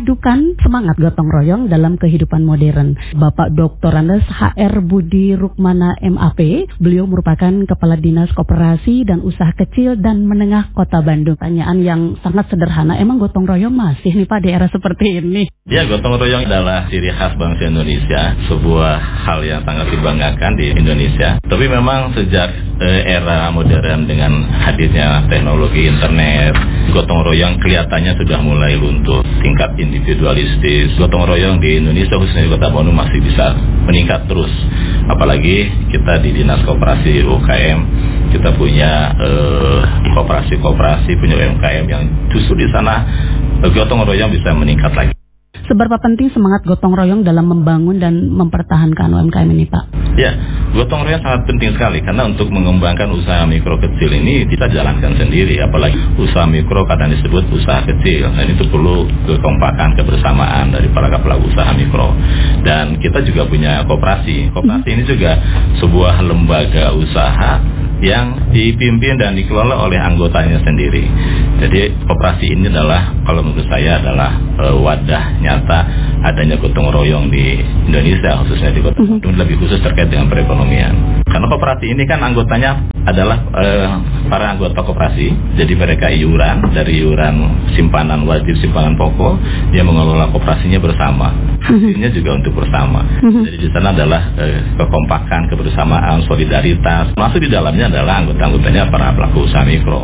memadukan semangat gotong royong dalam kehidupan modern. Bapak Dr. Andes HR Budi Rukmana MAP, beliau merupakan Kepala Dinas Koperasi dan Usaha Kecil dan Menengah Kota Bandung. Pertanyaan yang sangat sederhana, emang gotong royong masih nih Pak di era seperti ini? Ya, gotong royong adalah ciri khas bangsa Indonesia, sebuah hal yang sangat dibanggakan di Indonesia. Tapi memang sejak era modern dengan hadirnya teknologi internet, gotong royong kelihatannya sudah mulai luntur. Tingkat individualistis gotong royong di Indonesia khususnya di Kota Bandung masih bisa meningkat terus. Apalagi kita di Dinas Koperasi UKM, kita punya koperasi-koperasi, punya UMKM yang justru di sana gotong royong bisa meningkat lagi. Seberapa penting semangat gotong royong dalam membangun dan mempertahankan UMKM ini, Pak? Ya, gotong royong sangat penting sekali karena untuk mengembangkan usaha mikro kecil ini kita jalankan sendiri, apalagi usaha mikro kadang disebut usaha kecil, dan itu perlu kekompakan, kebersamaan dari para pelaku usaha mikro. Dan kita juga punya koperasi. Koperasi ini juga sebuah lembaga usaha yang dipimpin dan dikelola oleh anggotanya sendiri. Jadi koperasi ini adalah, kalau menurut saya adalah wadah nyata adanya gotong royong di Indonesia, khususnya di Kota Bandung, lebih khusus terkait dengan perekonomian. Karena koperasi ini kan anggotanya adalah para anggota koperasi, jadi mereka dari iuran simpanan wajib, simpanan pokok, dia mengelola koperasinya bersama. Hasilnya juga untuk bersama. Jadi di sana adalah kekompakan, kebersamaan, solidaritas. Masuk di dalamnya adalah anggota-anggotanya para pelaku usaha mikro.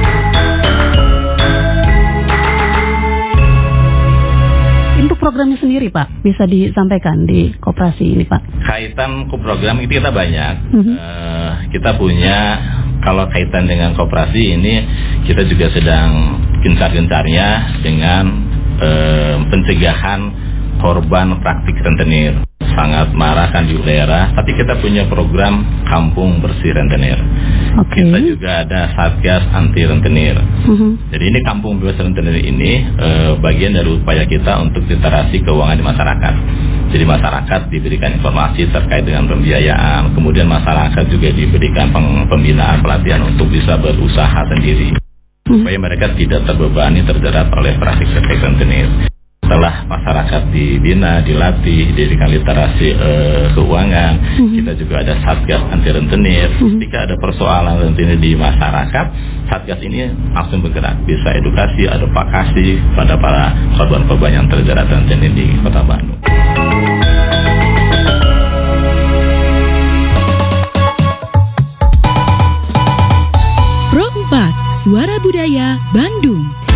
Untuk programnya sendiri Pak, bisa disampaikan di koperasi ini Pak? Kaitan ke program itu kita banyak. Kita punya, kalau kaitan dengan koperasi ini, kita juga sedang gencar-gencarnya dengan pencegahan korban praktik rentenir. Sangat marah kan di daerah, tapi kita punya program Kampung Bersih Rentenir. Kita juga ada Satgas Anti Rentenir. Jadi ini Kampung Bersih Rentenir ini bagian dari upaya kita untuk literasi keuangan di masyarakat. Jadi masyarakat diberikan informasi terkait dengan pembiayaan, kemudian masyarakat juga diberikan pembinaan pelatihan untuk bisa berusaha sendiri, supaya mereka tidak terbebani terjerat oleh praktik-praktik rentenir. Setelah masyarakat dibina, dilatih, diberikan literasi keuangan, kita juga ada Satgas Anti Rentenir. Jika ada persoalan rentenir di masyarakat, Satgas ini langsung bergerak, bisa edukasi, advokasi pada para korban-korban yang terjerat rentenir di Kota Bandung. Pro 4 Suara Budaya Bandung.